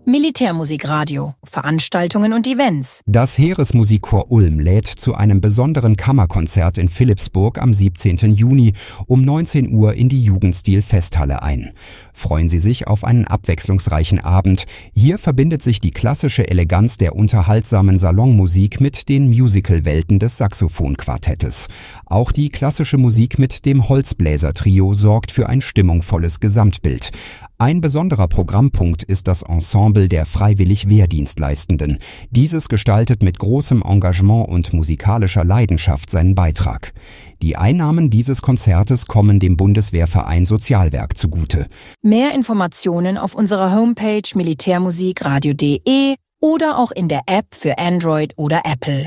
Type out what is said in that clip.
Militärmusikradio, Veranstaltungen und Events. Das Heeresmusikchor Ulm lädt zu einem besonderen Kammerkonzert in Philippsburg am 17. Juni um 19 Uhr in die Jugendstil-Festhalle ein. Freuen Sie sich auf einen abwechslungsreichen Abend. Hier verbindet sich die klassische Eleganz der unterhaltsamen Salonmusik mit den Musical-Welten des Saxophonquartettes. Auch die klassische Musik mit dem Holzbläser-Trio sorgt für ein stimmungsvolles Gesamtbild. Ein besonderer Programmpunkt ist das Ensemble der freiwillig Wehrdienstleistenden. Dieses gestaltet mit großem Engagement und musikalischer Leidenschaft seinen Beitrag. Die Einnahmen dieses Konzertes kommen dem Bundeswehrverein Sozialwerk zugute. Mehr Informationen auf unserer Homepage militärmusikradio.de oder auch in der App für Android oder Apple.